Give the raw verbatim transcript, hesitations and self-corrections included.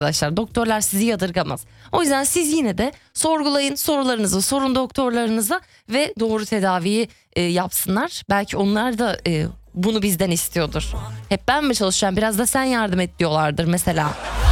arkadaşlar. Doktorlar sizi yadırgamaz. O yüzden siz yine de sorgulayın, sorularınızı sorun doktorlarınıza ve doğru tedaviyi e, yapsınlar. Belki onlar da e, bunu bizden istiyordur. Hep ben mi çalışacağım, biraz da sen yardım et diyorlardır mesela.